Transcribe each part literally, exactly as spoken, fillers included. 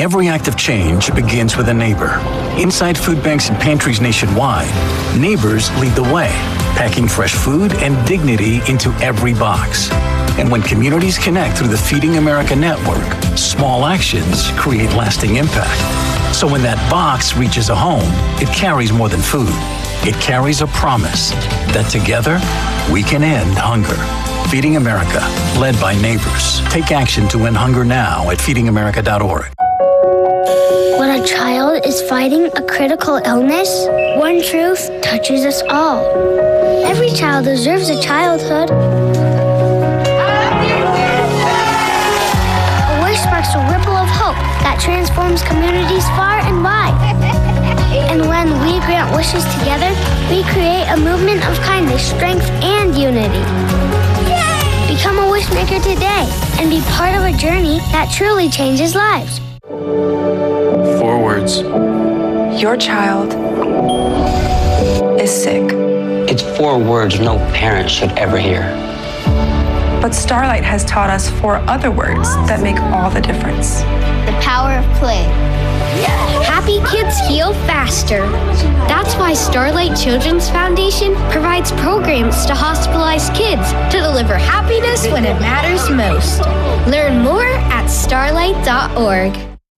Every act of change begins with a neighbor. Inside food banks and pantries nationwide, neighbors lead the way, packing fresh food and dignity into every box. And when communities connect through the Feeding America network, small actions create lasting impact. So when that box reaches a home, it carries more than food. It carries a promise that together we can end hunger. Feeding America, led by neighbors. Take action to end hunger now at feeding america dot org. When a child is fighting a critical illness, one truth touches us all. Every child deserves a childhood. A wish sparks a ripple of hope that transforms communities far and wide. And when we grant wishes together, we create a movement of kindness, strength, and unity. Become a wishmaker today and be part of a journey that truly changes lives. Four words. Your child is sick. It's four words no parent should ever hear. But Starlight has taught us four other words that make all the difference. The power of play. Happy kids heal faster. That's why Starlight Children's Foundation provides programs to hospitalized kids to deliver happiness when it matters most. Learn more at starlight dot org.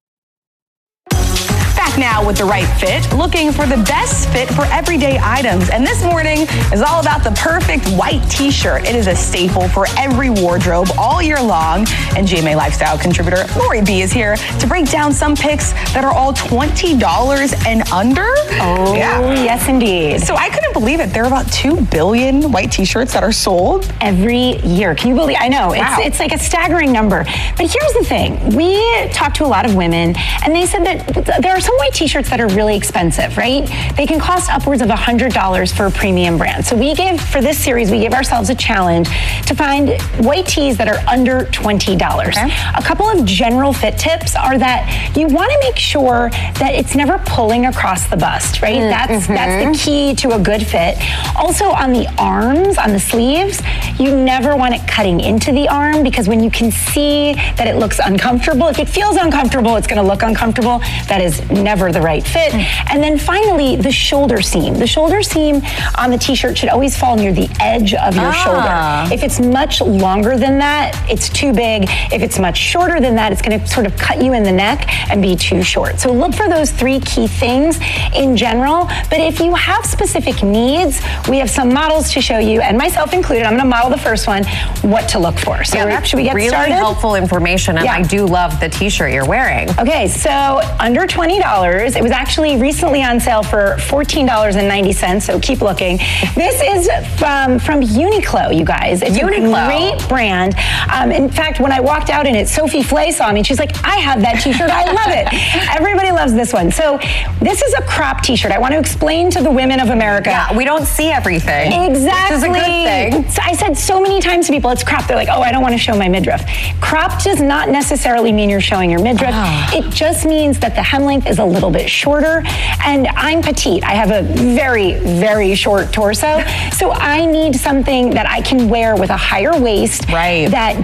Back now with The Right Fit, looking for the best fit for everyday items. And this morning is all about the perfect white t-shirt. It is a staple for every wardrobe all year long. And G M A Lifestyle contributor Lori B is here to break down some picks that are all twenty dollars and under. Oh, yeah. Yes, indeed. So I couldn't believe it. There are about two billion white t-shirts that are sold every year. Can you believe? I know. Wow. It's, it's like a staggering number. But here's the thing. We talked to a lot of women, and they said that there are some white t-shirts that are really expensive, right? They can cost upwards of one hundred dollars for a premium brand. So we gave, for this series, we gave ourselves a challenge to find white tees that are under twenty dollars. Okay. A couple of general fit tips are that you want to make sure that it's never pulling across the bust, right? Mm, that's, mm-hmm. that's the key to a good fit. Also on the arms, on the sleeves, you never want it cutting into the arm, because when you can see that it looks uncomfortable, if it feels uncomfortable, it's going to look uncomfortable. That is never the right fit. Mm. And then finally, the shoulder seam. The shoulder seam on the t-shirt should always fall near the edge of your ah. shoulder. If it's much longer than that, it's too big. If it's much shorter than that, it's going to sort of cut you in the neck and be too short. So look for those three key things in general. But if you have specific needs, we have some models to show you, and myself included. I'm going to model the first one, what to look for. So yeah, should we get really started? Really helpful information, and yeah. I do love the t-shirt you're wearing. Okay, so under twenty dollars. It was actually recently on sale for fourteen dollars and ninety cents, so keep looking. This is from, from Uniqlo, you guys. It's Uniqlo. a great brand. Um, in fact, when I walked out in it, Sophie Flay saw me, and she's like, I have that t-shirt, I love it. Everybody loves this one. So this is a crop t-shirt. I want to explain to the women of America. Yeah, we don't see everything. Exactly. Which is a good thing. So I said so many times to people, it's crop. They're like, oh, I don't want to show my midriff. Crop does not necessarily mean you're showing your midriff. Oh. It just means that the hem length is a little bit shorter, and I'm petite. I have a very, very short torso, so I need something that I can wear with a higher waist right. that